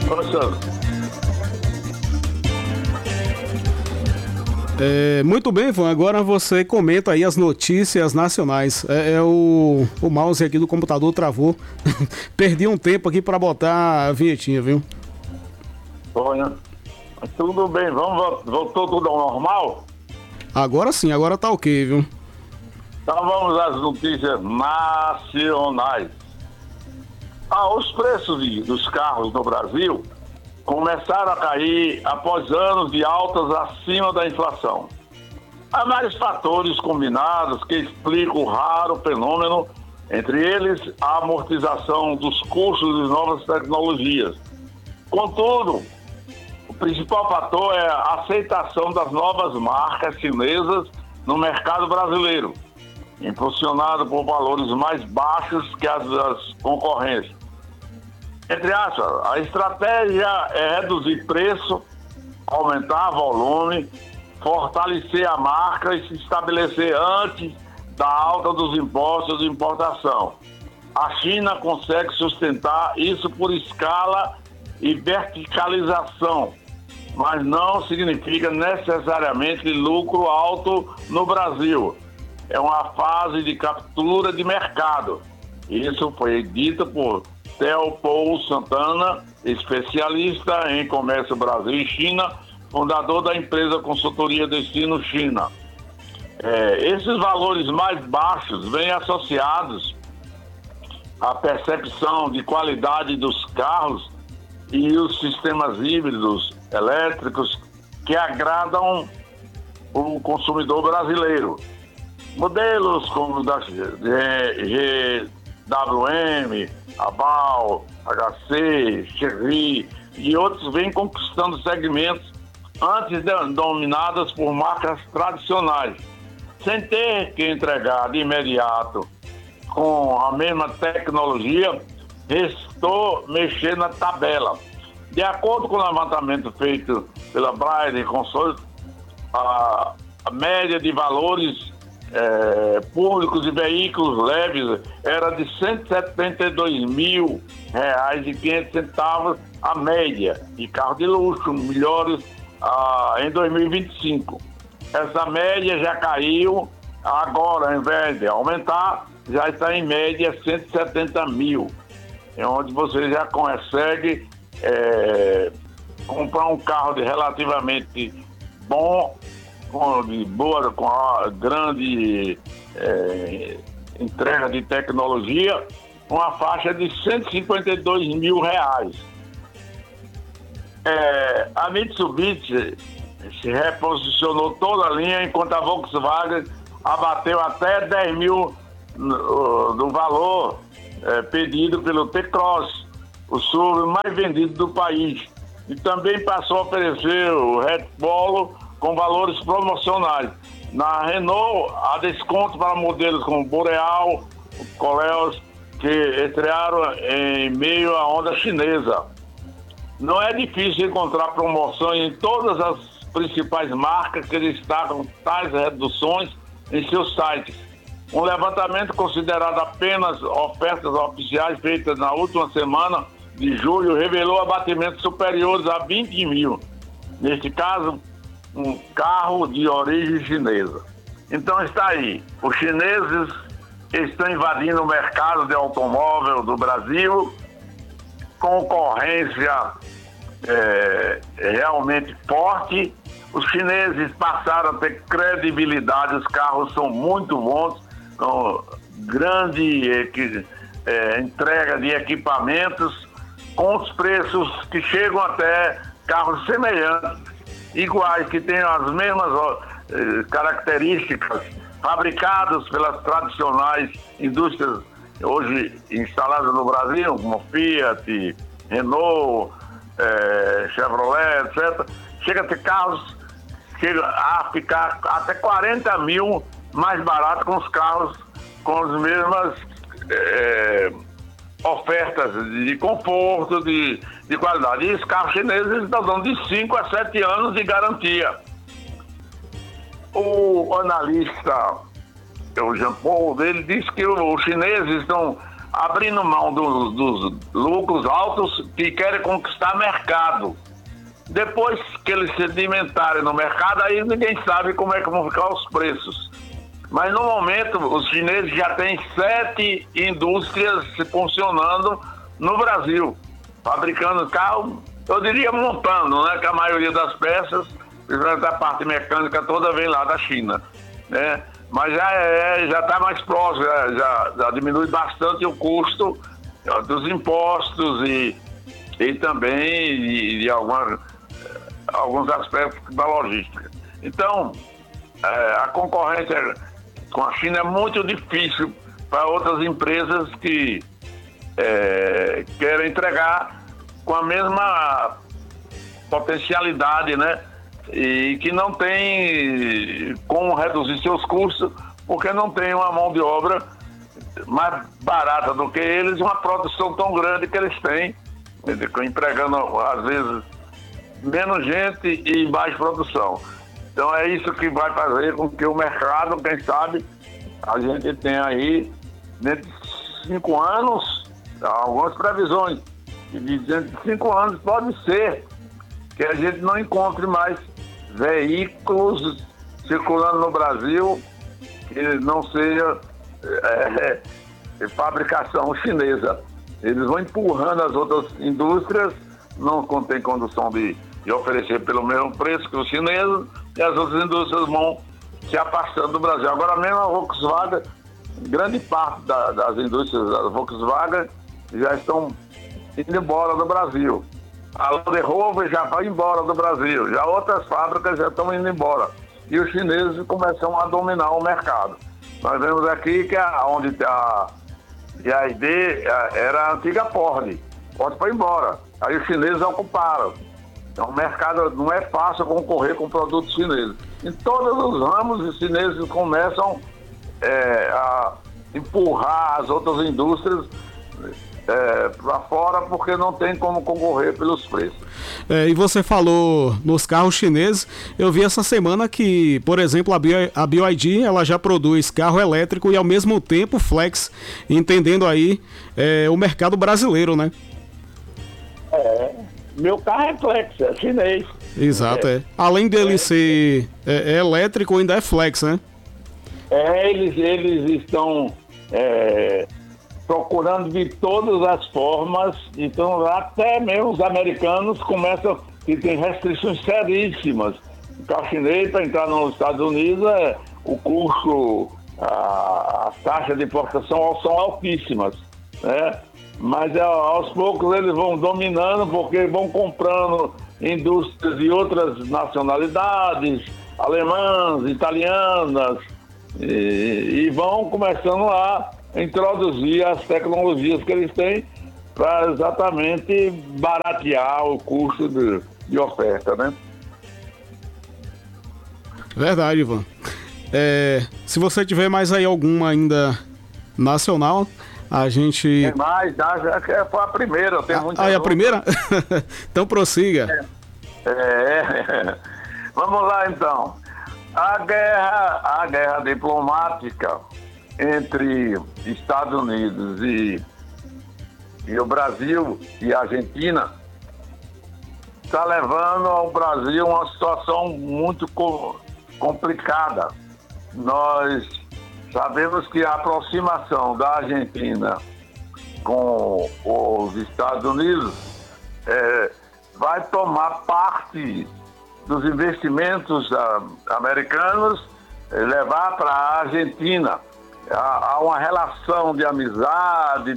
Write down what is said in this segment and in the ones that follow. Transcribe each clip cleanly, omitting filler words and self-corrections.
Poxa, Muito bem, Ivan. Agora você comenta aí as notícias nacionais. O mouse aqui do computador travou. Perdi um tempo aqui para botar a vinhetinha, viu? olha, tudo bem, voltou tudo ao normal? Agora sim, agora tá ok, viu? Então vamos às notícias nacionais. Os preços dos carros no Brasil começaram a cair após anos de altas acima da inflação. Há vários fatores combinados que explicam o raro fenômeno, entre eles a amortização dos custos de novas tecnologias. Contudo, o principal fator é a aceitação das novas marcas chinesas no mercado brasileiro, impulsionado por valores mais baixos que as concorrências. Entre aspas, a estratégia é reduzir preço, aumentar volume, fortalecer a marca e se estabelecer antes da alta dos impostos de importação. A China consegue sustentar isso por escala e verticalização, mas não significa necessariamente lucro alto no Brasil. É uma fase de captura de mercado. Isso foi dito por Theo Paul Santana, especialista em comércio Brasil e China, fundador da empresa Consultoria Destino China. Esses valores mais baixos vêm associados à percepção de qualidade dos carros e os sistemas híbridos elétricos que agradam o consumidor brasileiro. Modelos como da GWM, Aval, HC, Chery e outros vêm conquistando segmentos antes dominados por marcas tradicionais, sem ter que entregar de imediato com a mesma tecnologia. Restou mexer na tabela. De acordo com o levantamento feito pela Braille Consult, a média de valores públicos de veículos leves era de R$ 172.500 a média, e carros de luxo melhores em 2025. Essa média já caiu, agora, ao invés de aumentar, já está em média 170 mil, onde você já consegue comprar um carro de relativamente bom, com a grande entrega de tecnologia, uma faixa de R$ 152 mil. A Mitsubishi se reposicionou toda a linha, enquanto a Volkswagen abateu até 10 mil do valor pedido pelo T-Cross, o SUV mais vendido do país, e também passou a oferecer o Red Polo com valores promocionais. Na Renault, há desconto para modelos como Boreal, Coleos, que estrearam em meio à onda chinesa. Não é difícil encontrar promoções em todas as principais marcas que destacam tais reduções em seus sites. Um levantamento considerado apenas ofertas oficiais feitas na última semana de julho revelou abatimentos superiores a 20 mil. Neste caso, um carro de origem chinesa. Então está aí, os chineses estão invadindo o mercado de automóvel do Brasil, concorrência realmente forte. Os chineses passaram a ter credibilidade, os carros são muito bons, com grande entrega de equipamentos, com os preços que chegam até carros semelhantes, iguais, que têm as mesmas características, fabricados pelas tradicionais indústrias hoje instaladas no Brasil, como Fiat, Renault, Chevrolet, etc. Chega a ter carros, chega a ficar até 40 mil mais barato com os carros com as mesmas ofertas de conforto, de qualidade. E os carros chineses estão dando de 5 a 7 anos de garantia. O analista, o Jean Paul, ele disse que os chineses estão abrindo mão dos lucros altos que querem conquistar mercado. Depois que eles sedimentarem no mercado, aí ninguém sabe como é que vão ficar os preços. Mas no momento, os chineses já têm 7 indústrias funcionando no Brasil, fabricando carro, eu diria montando, né? Que a maioria das peças, principalmente a parte mecânica toda, vem lá da China, né? Mas já está mais próximo, já diminui bastante o custo dos impostos e também de alguns aspectos da logística. Então, a concorrência com a China é muito difícil para outras empresas que querem entregar com a mesma potencialidade, né? E que não tem como reduzir seus custos, porque não tem uma mão de obra mais barata do que eles, uma produção tão grande que eles têm, empregando às vezes menos gente e mais produção. Então é isso que vai fazer com que o mercado, quem sabe, a gente tenha aí, dentro de 5 anos, algumas previsões. E dentro de 5 anos pode ser que a gente não encontre mais veículos circulando no Brasil que não seja fabricação chinesa. Eles vão empurrando as outras indústrias, não tem condição de oferecer pelo mesmo preço que os chineses, e as outras indústrias vão se afastando do Brasil. Agora mesmo a Volkswagen, grande parte das indústrias da Volkswagen já estão indo embora do Brasil. A Land Rover já vai embora do Brasil, já outras fábricas já estão indo embora. E os chineses começam a dominar o mercado. Nós vemos aqui que onde a BYD era a antiga Ford. Ford foi embora. Aí os chineses ocuparam. Então o mercado não é fácil concorrer com produtos chineses. Em todos os ramos, os chineses começam a empurrar as outras indústrias para fora, porque não tem como concorrer pelos preços. E você falou nos carros chineses, eu vi essa semana que, por exemplo, a BYD ela já produz carro elétrico e ao mesmo tempo flex, entendendo aí o mercado brasileiro, né? Meu carro é flex, é chinês. Exato, Além dele ser elétrico, ainda é flex, né? Eles estão procurando de todas as formas, então até mesmo os americanos começam, que tem restrições seríssimas. O carro chinês, para entrar nos Estados Unidos, o custo, as taxas de importação são altíssimas, né? Mas aos poucos eles vão dominando, porque vão comprando indústrias de outras nacionalidades, alemãs, italianas, e vão começando a introduzir as tecnologias que eles têm para exatamente baratear o custo de oferta, né? Verdade, Ivan. Se você tiver mais aí alguma ainda nacional, a gente... Tem mais, já que foi a primeira. Tem muita a primeira? Então prossiga. Vamos lá então. A guerra diplomática entre Estados Unidos e o Brasil e a Argentina está levando ao Brasil uma situação muito complicada. Nós sabemos que a aproximação da Argentina com os Estados Unidos vai tomar parte dos investimentos americanos, levar para a Argentina. Há uma relação de amizade,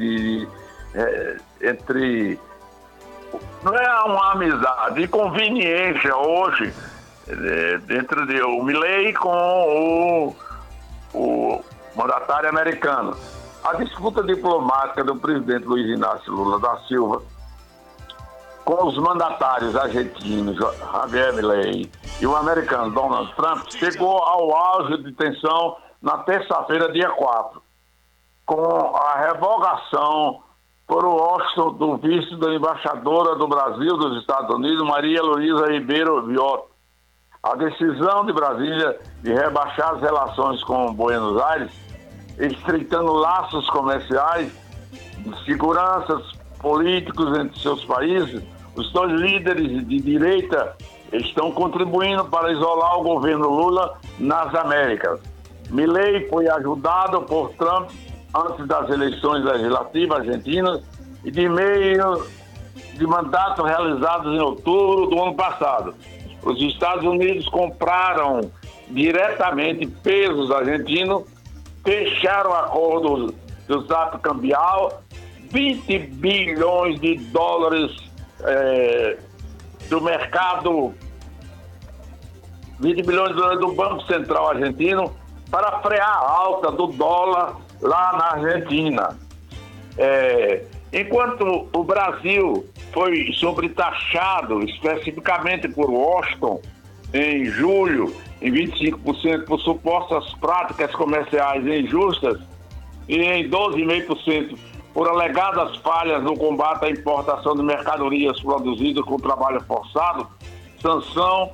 entre... Não é uma amizade, de conveniência hoje, entre o Milei com o mandatário americano. A disputa diplomática do presidente Luiz Inácio Lula da Silva com os mandatários argentinos, Javier Milei, e o americano Donald Trump, chegou ao auge de tensão na terça-feira, dia 4, com a revogação por Washington do visto da embaixadora do Brasil dos Estados Unidos, Maria Luísa Ribeiro Viotti. A decisão de Brasília de rebaixar as relações com Buenos Aires, estreitando laços comerciais, de seguranças políticos entre seus países, os dois líderes de direita estão contribuindo para isolar o governo Lula nas Américas. Milei foi ajudado por Trump antes das eleições legislativas argentinas e de meio de mandatos realizados em outubro do ano passado. Os Estados Unidos compraram diretamente pesos argentinos, fecharam acordos do exato cambial, 20 bilhões de dólares do mercado, 20 bilhões de dólares do Banco Central argentino para frear a alta do dólar lá na Argentina. Enquanto o Brasil foi sobretaxado especificamente por Washington em julho em 25% por supostas práticas comerciais injustas e em 12,5% por alegadas falhas no combate à importação de mercadorias produzidas com trabalho forçado, sanção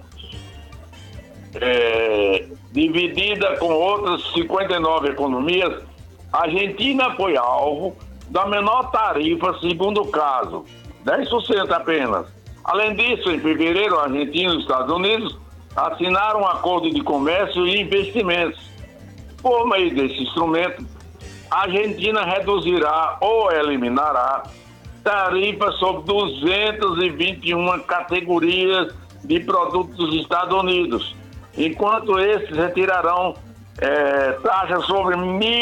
dividida com outras 59 economias, a Argentina foi alvo da menor tarifa, segundo o caso, 10% apenas. Além disso, em fevereiro, a Argentina e os Estados Unidos assinaram um acordo de comércio e investimentos. Por meio desse instrumento, a Argentina reduzirá ou eliminará tarifas sobre 221 categorias de produtos dos Estados Unidos, enquanto esses retirarão taxas sobre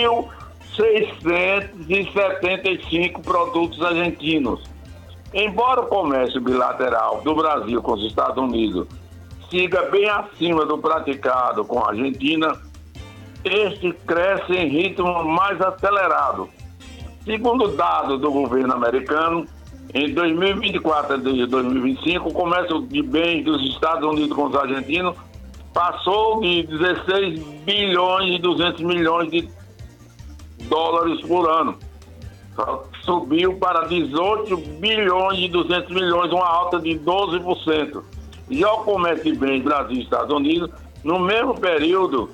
1.675 produtos argentinos. Embora o comércio bilateral do Brasil com os Estados Unidos siga bem acima do praticado com a Argentina, este cresce em ritmo mais acelerado. Segundo dados do governo americano, em 2024 e 2025, o comércio de bens dos Estados Unidos com os argentinos passou de 16 bilhões e 200 milhões de dólares por ano. Subiu para 18 bilhões e 200 milhões, uma alta de 12%. Já o comércio de bens Brasil e Estados Unidos, no mesmo período,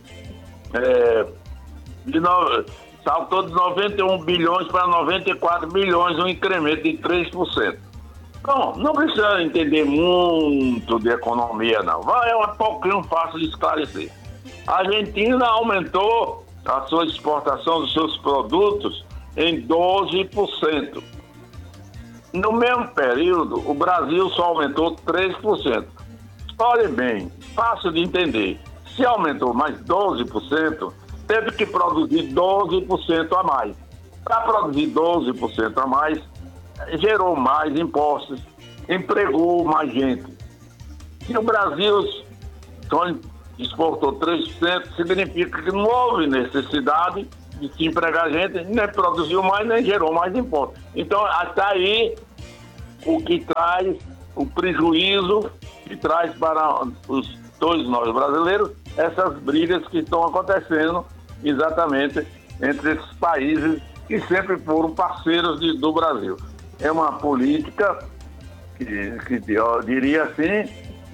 saltou de 91 bilhões para 94 bilhões, um incremento de 3%. Bom, não precisa entender muito de economia, não. É um pouquinho fácil de esclarecer. A Argentina aumentou a sua exportação dos seus produtos em 12%. No mesmo período, o Brasil só aumentou 3%. Olhe bem, fácil de entender. Se aumentou mais 12%, teve que produzir 12% a mais. Para produzir 12% a mais, gerou mais impostos, empregou mais gente. Se o Brasil só exportou 3%, significa que não houve necessidade de se empregar gente, nem produziu mais, nem gerou mais impostos. Então, até aí, o que traz o prejuízo que traz para todos nós brasileiros essas brigas que estão acontecendo exatamente entre esses países que sempre foram parceiros do Brasil. É uma política que eu diria assim,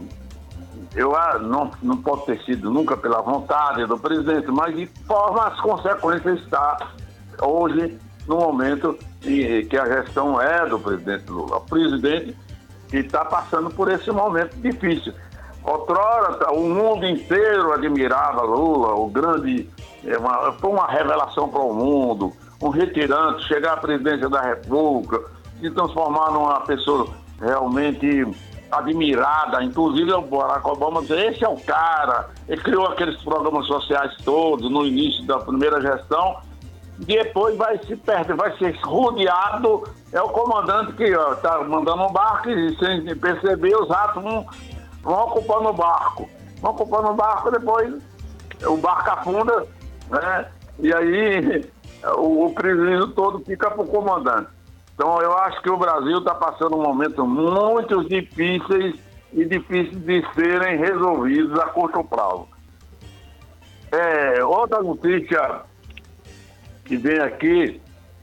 não pode ter sido nunca pela vontade do presidente, mas de forma as consequências está hoje, no momento que a gestão é do presidente Lula. O presidente que está passando por esse momento difícil. Outrora, o mundo inteiro admirava Lula, foi uma revelação para o mundo, um retirante, chegar à presidência da República, se transformar numa pessoa realmente admirada. Inclusive o Barack Obama dizia, esse é o cara. Ele criou aqueles programas sociais todos no início da primeira gestão, depois vai se perder, vai ser rodeado. É o comandante que está mandando um barco e sem perceber os ratos vão ocupando o barco. Vão ocupando o barco, depois o barco afunda, né? E aí o prejuízo todo fica para o comandante. Então eu acho que o Brasil está passando um momento muito difícil e difícil de serem resolvidos a curto prazo. Outra notícia que vem aqui,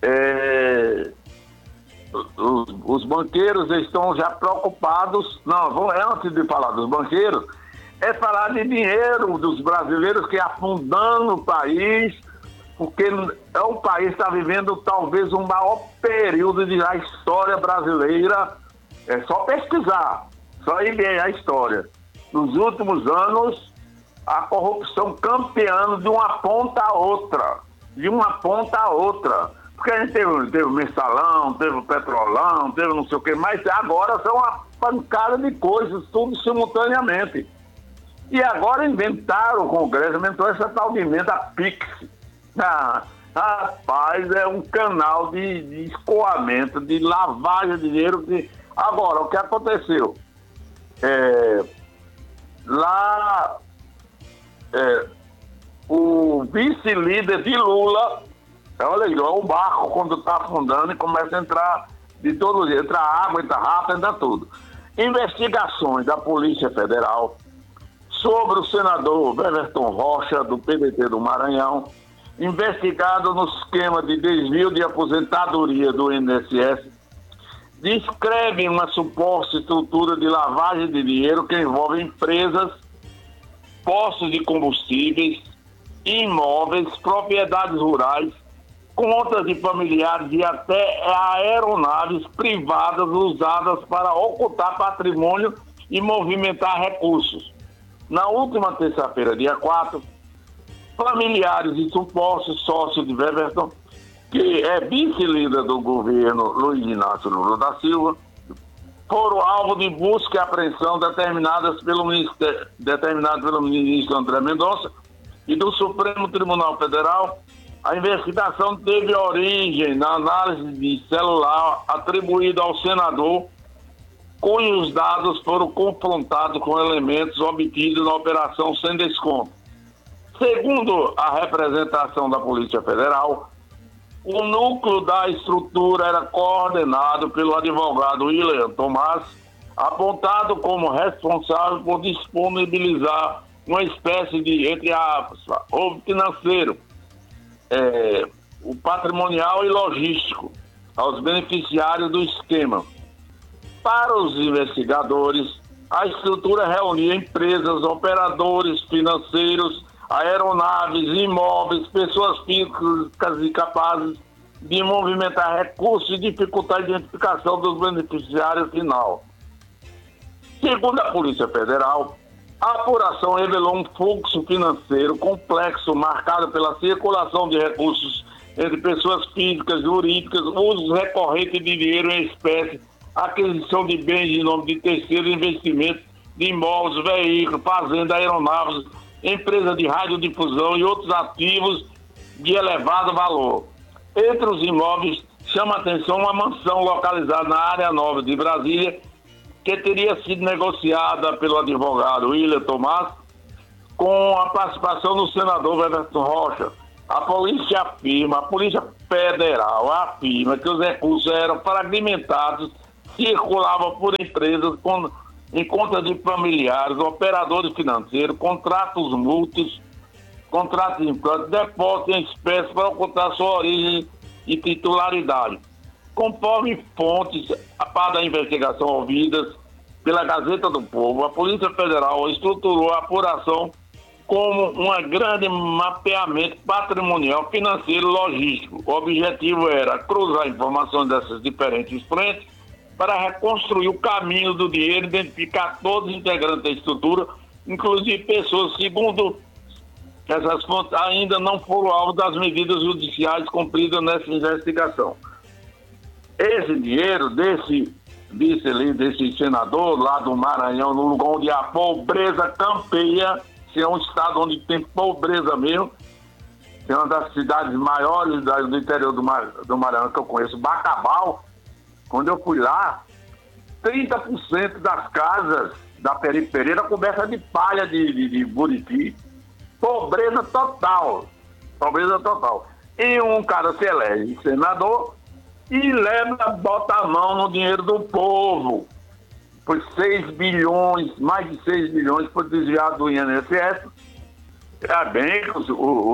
os banqueiros estão já preocupados. Antes de falar dos banqueiros, falar de dinheiro dos brasileiros que afundando o país porque é um país que está vivendo talvez o maior período da história brasileira. É só pesquisar, só ir ver a história. Nos últimos anos, a corrupção campeando de uma ponta a outra. De uma ponta a outra. Porque a gente teve o mensalão, teve o petrolão, teve não sei o que, mas agora são uma pancada de coisas, tudo simultaneamente. E agora inventaram o Congresso, inventou essa tal de emenda PIX. Rapaz, é um canal de escoamento, de lavagem de dinheiro. Agora, o que aconteceu? O vice-líder de Lula, olha aí, o barco quando está afundando e começa a entrar de todo jeito, entra água, entra rato, entra tudo. Investigações da Polícia Federal sobre o senador Everton Rocha, do PDT do Maranhão, investigado no esquema de desvio de aposentadoria do INSS, descreve uma suposta estrutura de lavagem de dinheiro que envolve empresas, postos de combustíveis, imóveis, propriedades rurais, contas de familiares e até aeronaves privadas usadas para ocultar patrimônio e movimentar recursos. Na última terça-feira, dia 4, familiares e supostos sócios de Everton, que é vice-líder do governo Luiz Inácio Lula da Silva, foram alvo de busca e apreensão determinadas pelo ministro André Mendonça e do Supremo Tribunal Federal. A investigação teve origem na análise de celular atribuída ao senador, cujos dados foram confrontados com elementos obtidos na operação sem desconto. Segundo a representação da Polícia Federal, o núcleo da estrutura era coordenado pelo advogado William Tomás, apontado como responsável por disponibilizar uma espécie de, entre aspas, roubo financeiro, o patrimonial e logístico aos beneficiários do esquema. Para os investigadores, a estrutura reunia empresas, operadores financeiros, aeronaves, imóveis, pessoas físicas e capazes de movimentar recursos e dificultar a identificação dos beneficiários final. Segundo a Polícia Federal, a apuração revelou um fluxo financeiro complexo marcado pela circulação de recursos entre pessoas físicas e jurídicas, uso recorrente de dinheiro em espécie, aquisição de bens em nome de terceiros, investimento de imóveis, veículos, fazendas, aeronaves, empresa de radiodifusão e outros ativos de elevado valor. Entre os imóveis, chama a atenção uma mansão localizada na área nova de Brasília, que teria sido negociada pelo advogado William Tomás com a participação do senador Everton Rocha. A Polícia Federal afirma que os recursos eram fragmentados, circulavam por empresas em contas de familiares, operadores financeiros, contratos mútuos, contratos de implante, depósitos em espécie para ocultar sua origem e titularidade. Conforme fontes para a investigação ouvidas pela Gazeta do Povo, a Polícia Federal estruturou a apuração como um grande mapeamento patrimonial, financeiro e logístico. O objetivo era cruzar informações dessas diferentes frentes para reconstruir o caminho do dinheiro, identificar todos os integrantes da estrutura, inclusive pessoas, segundo essas fontes, ainda não foram alvo das medidas judiciais cumpridas nessa investigação. Esse dinheiro desse vice-líder, desse senador lá do Maranhão, no lugar onde a pobreza campeia, se é um estado onde tem pobreza mesmo, é uma das cidades maiores do interior do Maranhão que eu conheço, Bacabal. Quando eu fui lá, 30% das casas da periferia era coberta de palha de buriti. Pobreza total. Pobreza total. E um cara se elege senador e bota a mão no dinheiro do povo. Foi 6 bilhões, mais de 6 bilhões foi desviado do INSS. É bem que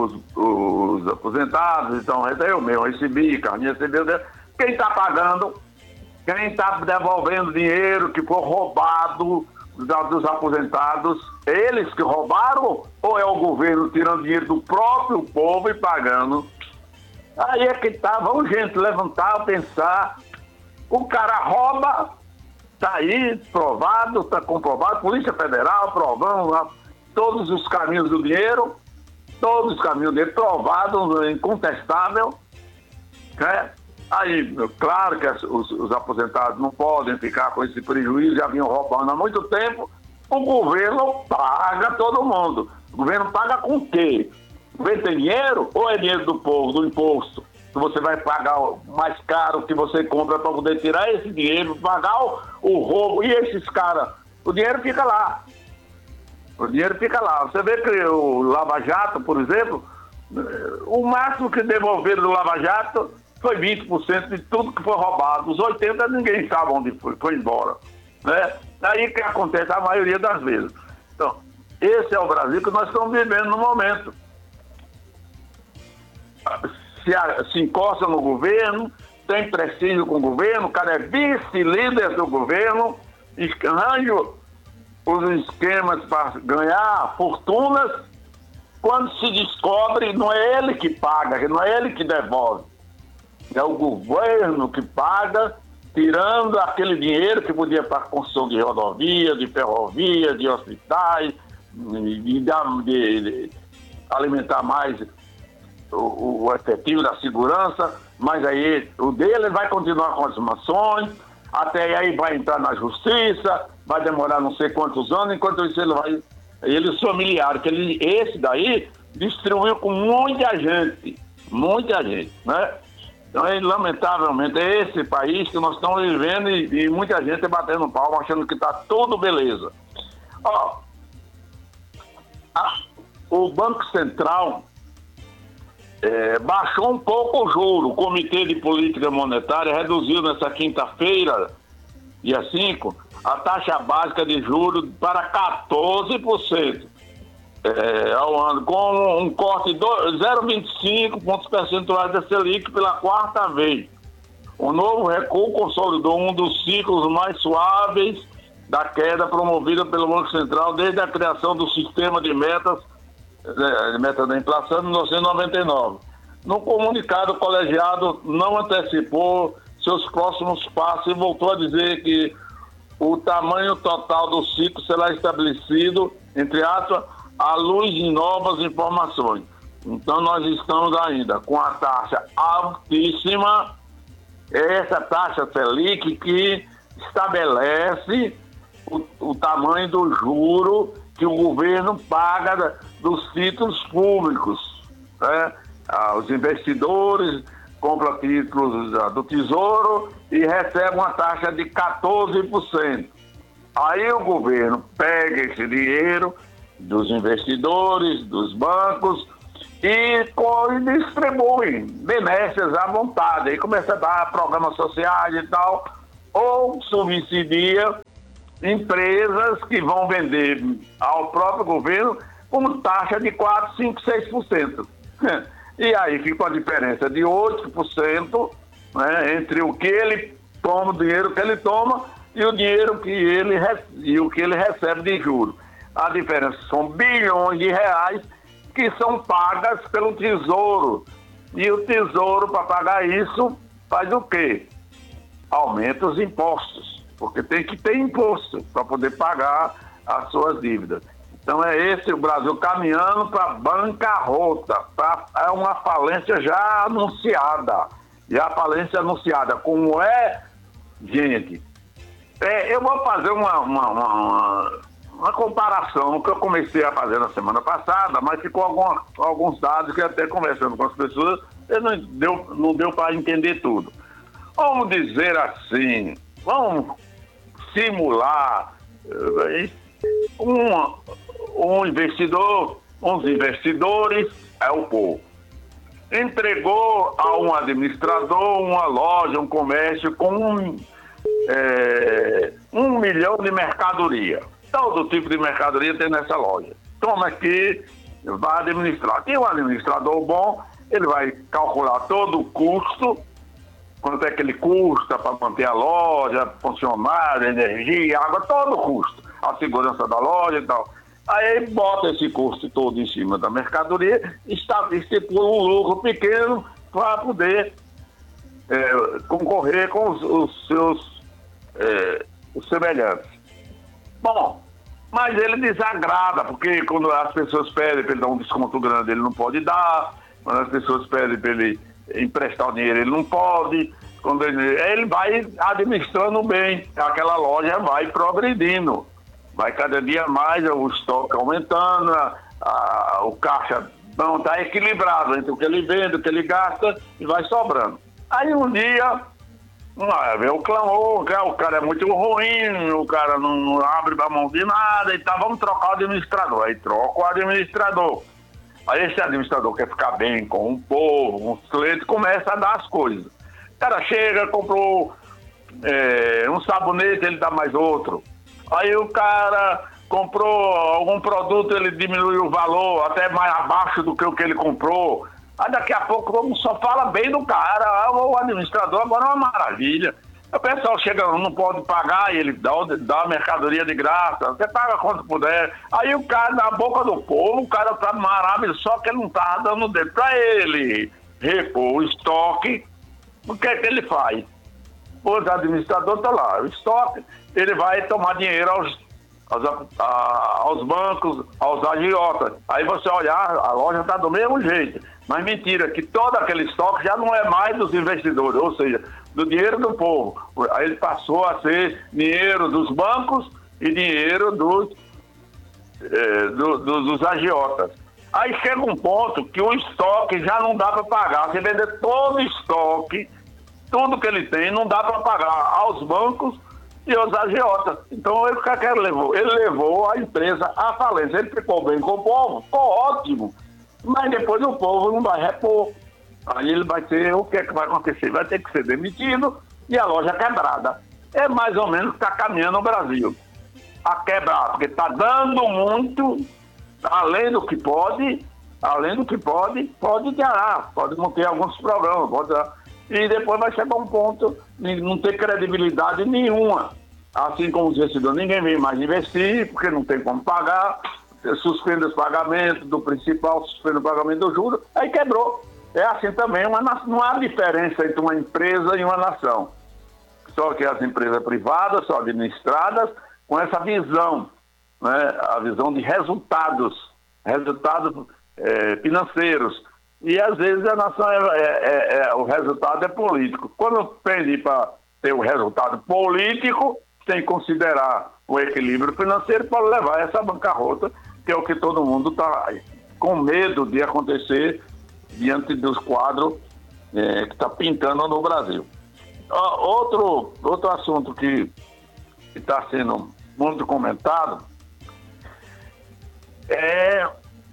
os aposentados, então, eu mesmo recebi, Carminha recebeu. Quem está pagando? Quem está devolvendo dinheiro que foi roubado dos aposentados? Eles que roubaram ou é o governo tirando dinheiro do próprio povo e pagando Aí é que tá, vamos gente levantar, pensar. O cara rouba, tá aí, provado, tá comprovado, Polícia Federal provando lá, todos os caminhos do dinheiro, provado, incontestável, né? Aí, claro que os aposentados não podem ficar com esse prejuízo, já vinham roubando há muito tempo. O governo paga todo mundo. O governo paga com o quê? O governo tem dinheiro ou é dinheiro do povo, do imposto? Que você vai pagar mais caro que você compra para poder tirar esse dinheiro, pagar o roubo. E esses caras, o dinheiro fica lá. Você vê que o Lava Jato, por exemplo, o máximo que devolveram do Lava Jato foi 20% de tudo que foi roubado. Os 80% ninguém sabe onde foi embora. Né? Aí que acontece a maioria das vezes. Então, esse é o Brasil que nós estamos vivendo no momento. Se encosta no governo, tem prestígio com o governo, o cara é vice-líder do governo, arranja os esquemas para ganhar fortunas. Quando se descobre, não é ele que paga, não é ele que devolve. É o governo que paga, tirando aquele dinheiro que podia para a construção de rodovias, de ferrovias, de hospitais, de alimentar mais o efetivo da segurança, mas aí o dele vai continuar com as mansões, até aí vai entrar na justiça, vai demorar não sei quantos anos, enquanto isso ele os familiares, que esse daí distribuiu com muita gente, né? Então, lamentavelmente, é esse país que nós estamos vivendo e muita gente batendo palma, achando que está tudo beleza. Ó, o Banco Central baixou um pouco o juro. O Comitê de Política Monetária reduziu nessa quinta-feira, dia 5, a taxa básica de juros para 14%. Ao ano, com um corte de 0,25 pontos percentuais da Selic pela quarta vez. O novo recuo consolidou um dos ciclos mais suaves da queda promovida pelo Banco Central desde a criação do sistema de metas da inflação de 1999. No comunicado, o colegiado não antecipou seus próximos passos e voltou a dizer que o tamanho total do ciclo será estabelecido, entre aspas, à luz de novas informações. Então nós estamos ainda com a taxa altíssima, essa taxa Selic que estabelece o tamanho do juro que o governo paga dos títulos públicos, né? Os investidores compram títulos do Tesouro e recebem uma taxa de 14%. Aí o governo pega esse dinheiro dos investidores, dos bancos e distribui benesses à vontade. Aí começa a dar programas sociais e tal, ou subsidia empresas que vão vender ao próprio governo com taxa de 4%, 5%, 6%. E aí fica uma diferença de 8%, né, entre o que ele toma, o dinheiro que ele toma e o dinheiro que ele recebe de juros. A diferença são bilhões de reais que são pagas pelo Tesouro. E o Tesouro, para pagar isso, faz o quê? Aumenta os impostos, porque tem que ter imposto para poder pagar as suas dívidas. Então é esse o Brasil caminhando para bancarrota, é uma falência já anunciada. E a falência anunciada, como é, gente, eu vou fazer uma comparação que eu comecei a fazer na semana passada, mas ficou alguns dados que até conversando com as pessoas, não deu para entender tudo. Vamos dizer assim, vamos simular uns investidores, é o povo, entregou a um administrador uma loja, um comércio com 1 milhão de mercadoria. Todo tipo de mercadoria tem nessa loja. Toma aqui, vai administrar. E o administrador bom, ele vai calcular todo o custo, quanto é que ele custa para manter a loja, funcionário, energia, água, todo o custo, a segurança da loja e tal. Aí bota esse custo todo em cima da mercadoria, estipula um lucro pequeno, para poder concorrer com os seus os semelhantes. Bom, mas ele desagrada, porque quando as pessoas pedem para ele dar um desconto grande, ele não pode dar. Quando as pessoas pedem para ele emprestar o dinheiro, ele não pode. Quando ele vai administrando bem, aquela loja vai progredindo. Vai cada dia mais, o estoque aumentando, o caixa não está equilibrado entre o que ele vende, o que ele gasta, e vai sobrando. Aí um dia, vem o clamor, o cara é muito ruim, o cara não abre a mão de nada, e tá, vamos trocar o administrador. Aí troca o administrador. Aí esse administrador quer ficar bem com o povo, com os clientes, começa a dar as coisas. O cara chega, comprou um sabonete, ele dá mais outro. Aí o cara comprou algum produto, ele diminui o valor até mais abaixo do que o que ele comprou. Aí daqui a pouco só fala bem do cara. O administrador agora é uma maravilha. O pessoal chega, não pode pagar, e ele dá a mercadoria de graça. Você paga quanto puder. Aí o cara, na boca do povo, o cara tá maravilhoso, só que ele não tá dando dele. Pra ele repor o estoque, o que é que ele faz? Os administradores estão lá, o estoque, ele vai tomar dinheiro aos bancos, aos agiotas. Aí você olhar, a loja está do mesmo jeito. Mas mentira, que todo aquele estoque já não é mais dos investidores, ou seja, do dinheiro do povo. Aí ele passou a ser dinheiro dos bancos e dinheiro dos agiotas. Aí chega um ponto que o estoque já não dá para pagar. Você vender todo o estoque, tudo que ele tem, não dá para pagar aos bancos e aos agiotas. Então ele levou? Ele levou a empresa à falência. Ele ficou bem com o povo, ficou ótimo, mas depois o povo não vai repor. Aí ele vai ter, o que é que vai acontecer? Vai ter que ser demitido e a loja quebrada. É mais ou menos o que está caminhando no Brasil. A quebrar, porque está dando muito, além do que pode ganhar, pode manter alguns programas, pode dar. E depois vai chegar um ponto de não ter credibilidade nenhuma. Assim como os investidores, ninguém vem mais investir, porque não tem como pagar, suspende os pagamentos do principal, suspende o pagamento do juros, aí quebrou. É assim também, não há diferença entre uma empresa e uma nação. Só que as empresas privadas são administradas com essa visão, né? A visão de resultados financeiros. E às vezes a nação o resultado é político. Quando pende para ter o resultado político, sem considerar o equilíbrio financeiro, pode levar a essa bancarrota, que é o que todo mundo está com medo de acontecer diante dos quadros que está pintando no Brasil. Outro assunto que está sendo muito comentado é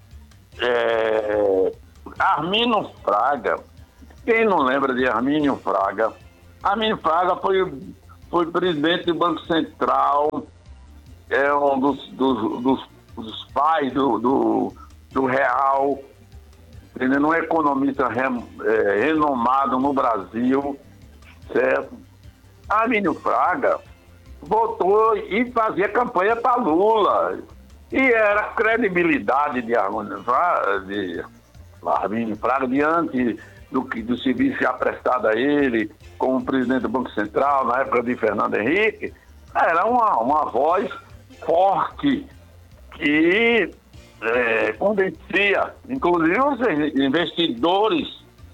Armínio Fraga. Quem não lembra de Armínio Fraga? Armínio Fraga foi presidente do Banco Central, é um dos pais do real, entendeu? Um economista renomado no Brasil, certo? Armínio Fraga votou e fazia campanha para Lula. E era a credibilidade de Armínio Fraga diante do serviço já prestado a ele como presidente do Banco Central, na época de Fernando Henrique, era uma voz forte que convencia, inclusive os investidores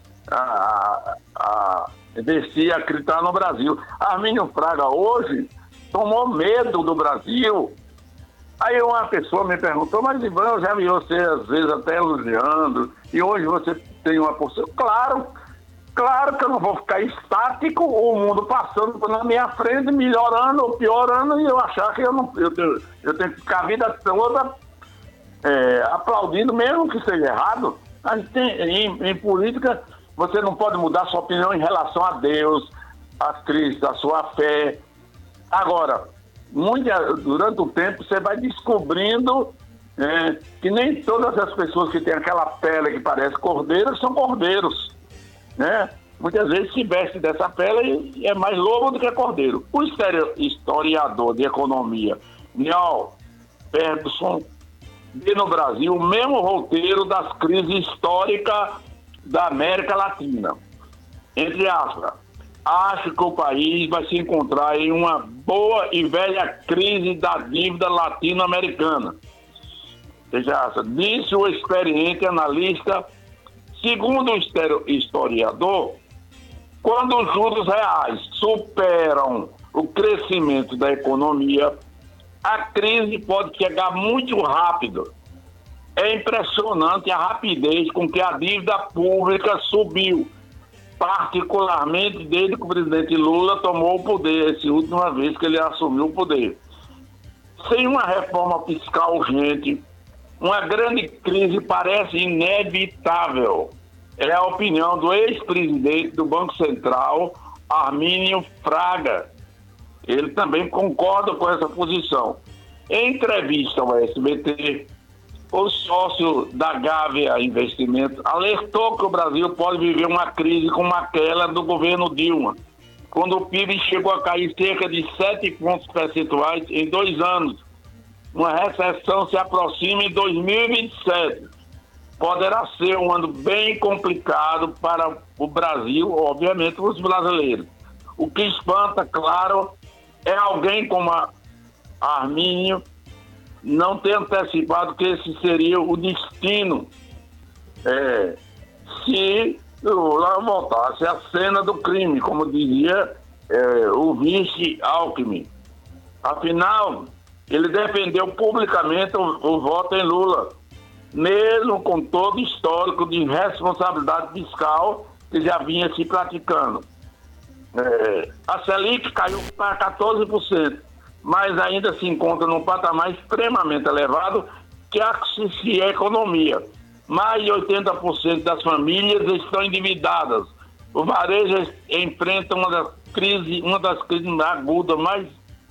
a investir, a acreditar no Brasil. Armínio Fraga hoje tomou medo do Brasil. Aí uma pessoa me perguntou, mas Ivan, eu já vi você às vezes até elogiando, e hoje você tem uma postura. Claro que eu não vou ficar estático, o mundo passando na minha frente, melhorando ou piorando, e eu achar que eu tenho que ficar a vida toda aplaudindo, mesmo que seja errado. A gente em política, você não pode mudar sua opinião em relação a Deus, a Cristo, a sua fé. Agora, durante o tempo você vai descobrindo que nem todas as pessoas que têm aquela pele que parece cordeiro são cordeiros, né? Muitas vezes se veste dessa pele e é mais lobo do que cordeiro. O historiador de economia Niall Ferguson vê no Brasil o mesmo roteiro das crises históricas da América Latina. Entre aspas, acho que o país vai se encontrar em uma boa e velha crise da dívida latino-americana. Disse o experiente analista. Segundo o historiador, quando os juros reais superam o crescimento da economia, a crise pode chegar muito rápido. É impressionante a rapidez com que a dívida pública subiu, particularmente desde que o presidente Lula tomou o poder, essa última vez que ele assumiu o poder. Sem uma reforma fiscal urgente, uma grande crise parece inevitável. É a opinião do ex-presidente do Banco Central, Armínio Fraga. Ele também concorda com essa posição. Em entrevista ao SBT, o sócio da Gávea Investimentos alertou que o Brasil pode viver uma crise como aquela do governo Dilma, quando o PIB chegou a cair cerca de 7 pontos percentuais em 2 anos. Uma recessão se aproxima em 2027. Poderá ser um ano bem complicado para o Brasil, obviamente, os brasileiros. O que espanta, claro, é alguém como Armínio não ter antecipado que esse seria o destino se Lula voltasse à cena do crime, como dizia o vice Alckmin. Afinal, ele defendeu publicamente o voto em Lula, mesmo com todo o histórico de responsabilidade fiscal que já vinha se praticando. A Selic caiu para 14%, mas ainda se encontra num patamar extremamente elevado que asfixia a economia. Mais de 80% das famílias estão endividadas. O varejo enfrenta uma das crises agudas mais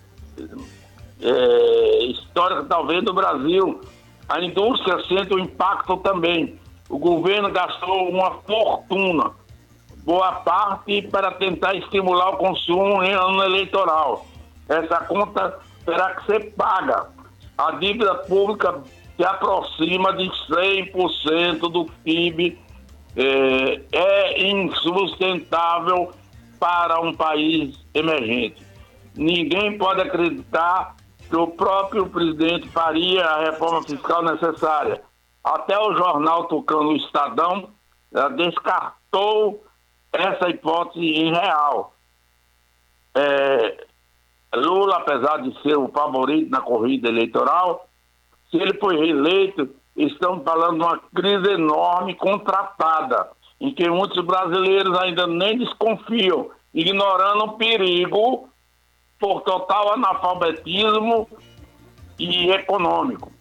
históricas, talvez, do Brasil. A indústria sente o impacto também. O governo gastou uma fortuna, boa parte para tentar estimular o consumo em ano eleitoral. Essa conta terá que ser paga. A dívida pública se aproxima de 100% do PIB. É insustentável para um país emergente. Ninguém pode acreditar que o próprio presidente faria a reforma fiscal necessária. Até o jornal tucano, o Estadão, descartou essa hipótese irreal. Lula, apesar de ser o favorito na corrida eleitoral, se ele foi reeleito, estamos falando de uma crise enorme contratada, em que muitos brasileiros ainda nem desconfiam, ignorando o perigo por total analfabetismo e econômico.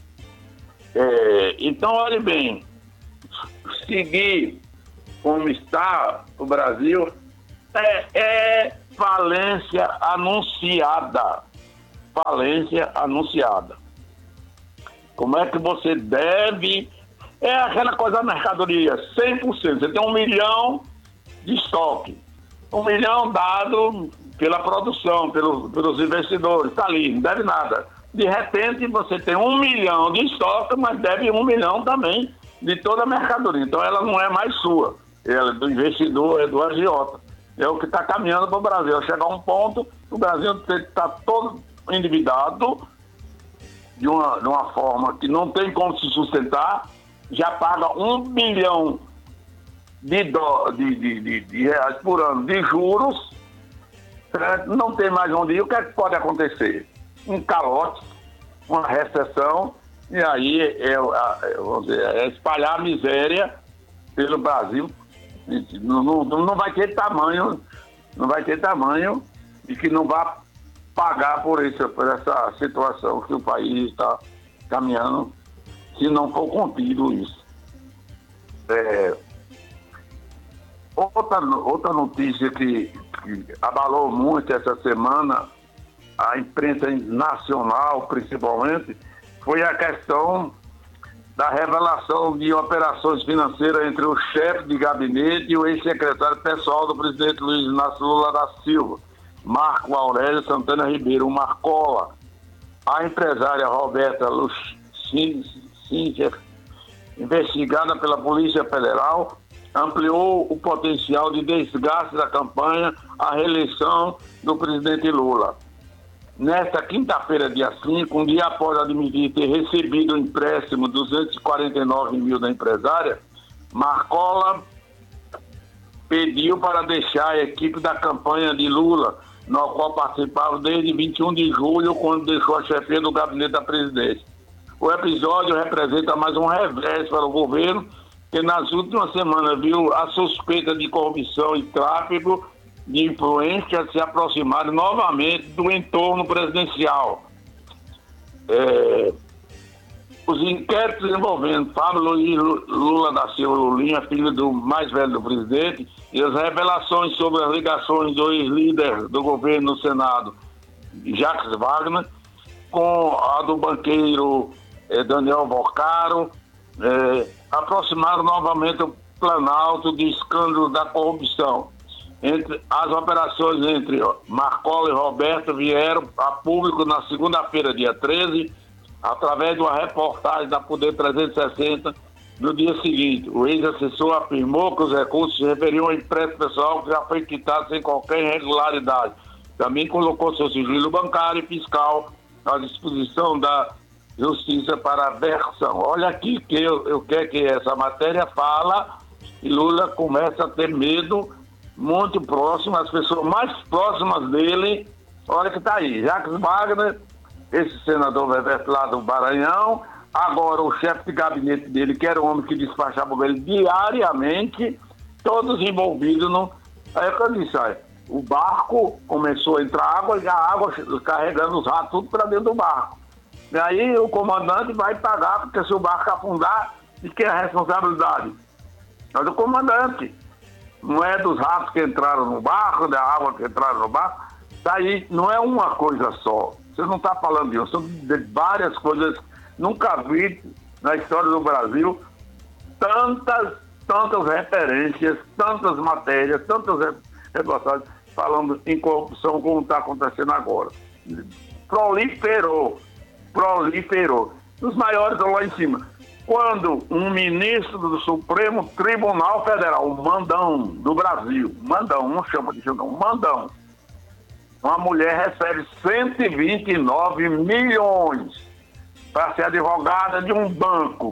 Então, olhe bem, seguir como está o Brasil é falência anunciada. Falência anunciada. Como é que você deve... É aquela coisa da mercadoria, 100%. Você tem 1 milhão de estoque. 1 milhão dado pela produção, pelos investidores. Está ali, não deve nada. De repente, você tem 1 milhão de estoque, mas deve 1 milhão também de toda a mercadoria. Então, ela não é mais sua. Ela é do investidor, é do agiota. É o que está caminhando para o Brasil. Chegar a um ponto, o Brasil está todo endividado de uma forma que não tem como se sustentar, já paga 1 bilhão de reais por ano de juros, certo? Não tem mais onde ir. O que é que pode acontecer? Um calote, uma recessão, e aí é espalhar a miséria pelo Brasil. Não vai ter tamanho, e que não vai pagar por essa situação que o país está caminhando, se não for contido isso. Outra notícia que abalou muito essa semana, a imprensa nacional principalmente, foi a questão da revelação de operações financeiras entre o chefe de gabinete e o ex-secretário pessoal do presidente Luiz Inácio Lula da Silva, Marco Aurélio Santana Ribeiro, o Marcola. A empresária Roberta Lucinger, investigada pela Polícia Federal, ampliou o potencial de desgaste da campanha à reeleição do presidente Lula. Nesta quinta-feira, dia 5, um dia após admitir ter recebido um empréstimo de 249 mil da empresária, Marcola pediu para deixar a equipe da campanha de Lula, na qual participava desde 21 de julho, quando deixou a chefia do gabinete da presidência. O episódio representa mais um revés para o governo, que nas últimas semanas viu a suspeita de corrupção e tráfico de influência se aproximarem novamente do entorno presidencial. Os inquéritos envolvendo Fábio Luiz Lula da Silva Lulinha, filho do mais velho do presidente, e as revelações sobre as ligações do ex-líder do governo no Senado, Jacques Wagner, com a do banqueiro Daniel Boccaro, aproximaram novamente o Planalto de escândalo da corrupção. As operações entre Marcola e Roberto vieram a público na segunda-feira, dia 13, através de uma reportagem da Poder 360. No dia seguinte, o ex-assessor afirmou que os recursos se referiam ao empréstimo pessoal que já foi quitado sem qualquer irregularidade. Também colocou seu sigilo bancário e fiscal à disposição da Justiça para a versão. Olha aqui que eu quero que essa matéria fala e Lula começa a ter medo muito próximo, as pessoas mais próximas dele. Olha que está aí, Jacques Wagner, esse senador Bebeto lá do Maranhão, agora o chefe de gabinete dele, que era o homem que despachava ele diariamente, todos envolvidos no... Aí eu disse, o barco começou a entrar água e a água carregando os ratos tudo para dentro do barco. E aí o comandante vai pagar, porque se o barco afundar, de quem é a responsabilidade? É do comandante. Não é dos ratos que entraram no barco, da água que entraram no barco. Daí não é uma coisa só. Você não está falando disso, são de várias coisas. Nunca vi na história do Brasil tantas referências, tantas matérias, tantas reportagens falando em corrupção como está acontecendo agora. Proliferou. Os maiores estão lá em cima. Quando um ministro do Supremo Tribunal Federal, o mandão do Brasil, mandão, não chama de mandão, mandão, uma mulher recebe 129 milhões para ser advogada de um banco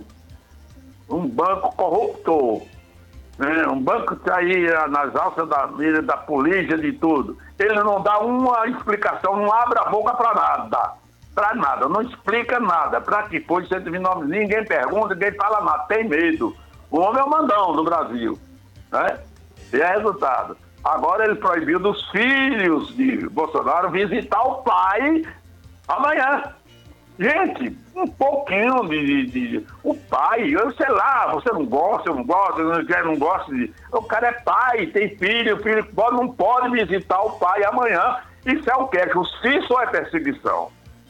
corruptor, né? Um banco que está aí nas alças da mira, da polícia, de tudo. Ele não dá uma explicação, não abre a boca para nada, não explica nada. Para que foi 129? Ninguém pergunta, ninguém fala nada, tem medo. O homem é o mandão do Brasil, né? E é resultado. Agora ele proibiu dos filhos de Bolsonaro visitar o pai amanhã. Gente, um pouquinho de o pai, eu sei lá, você não gosta, eu não gosto, eu não gosto de... O cara é pai, tem filho, o filho não pode visitar o pai amanhã. Isso é o quê? Justiça ou é perseguição?